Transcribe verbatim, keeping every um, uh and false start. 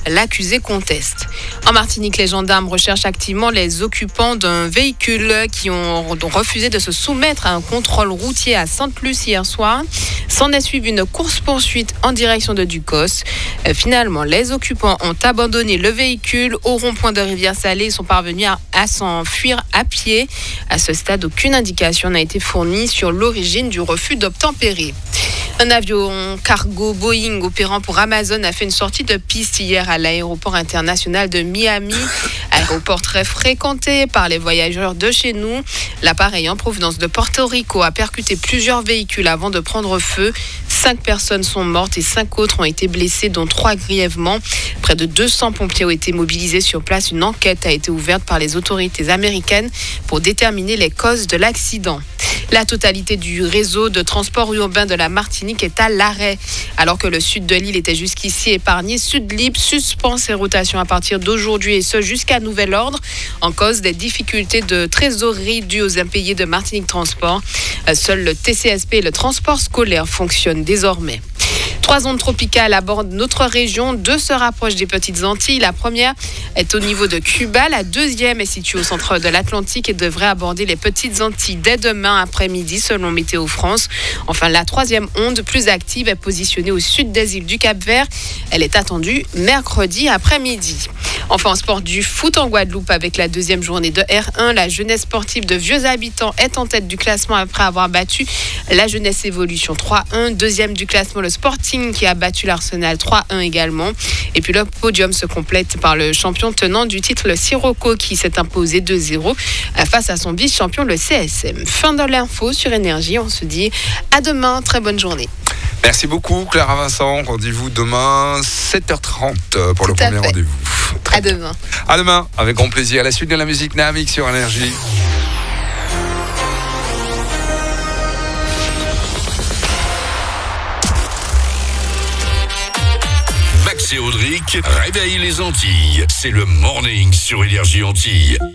L'accusé conteste. En Martinique, les gendarmes recherchent activement les occupants d'un véhicule qui ont refusé de se soumettre à un contrôle routier à Sainte-Luce hier soir. S'en est suivi une course-poursuite en direction de Ducos. Euh, finalement, les occupants ont abandonné le véhicule au rond-point de Rivière-Salée. Ils sont parvenus à, à s'enfuir à pied. À ce stade, aucune indication n'a été fournie sur l'origine du refus d'obtempérer. Un avion cargo Boeing opérant pour Amazon a fait une sortie de piste hier à l'aéroport international de Miami, aéroport très fréquenté par les voyageurs de chez nous. L'appareil en provenance de Porto Rico a percuté plusieurs véhicules avant de prendre feu. Cinq personnes sont mortes et cinq autres ont été blessées, dont trois grièvement. Près de deux cents pompiers ont été mobilisés sur place. Une enquête a été ouverte par les autorités américaines pour déterminer les causes de l'accident. La totalité du réseau de transport urbain de la Martinique est à l'arrêt. Alors que le sud de l'île était jusqu'ici épargné, Sudlib suspend ses rotations à partir d'aujourd'hui et ce jusqu'à nouvel ordre en cause des difficultés de trésorerie dues aux impayés de Martinique Transport. Seul le T C S P et le transport scolaire fonctionnent désormais. Trois ondes tropicales abordent notre région. Deux se rapprochent des petites Antilles. La première est au niveau de Cuba. La deuxième est située au centre de l'Atlantique et devrait aborder les petites Antilles dès demain après-midi selon Météo France. Enfin, la troisième onde plus active est positionnée au sud des îles du Cap-Vert. Elle est attendue mercredi après-midi. Enfin, en sport, du foot en Guadeloupe avec la deuxième journée de R un. La jeunesse sportive de Vieux Habitants est en tête du classement après avoir battu la jeunesse évolution trois un. Deuxième du classement, le Sporting qui a battu l'Arsenal trois un également. Et puis le podium se complète par le champion tenant du titre, le Sirocco, qui s'est imposé deux zéro face à son vice-champion, le C S M. Fin de l'info sur Énergie. On se dit à demain. Très bonne journée. Merci beaucoup Clara Vincent. Rendez-vous demain sept heures trente pour Tout le premier fait. rendez-vous. Très à bien. demain. À demain, avec grand plaisir. À la suite de la musique Naamik sur Énergie. Max et Audric réveillent les Antilles. C'est le morning sur Énergie Antilles.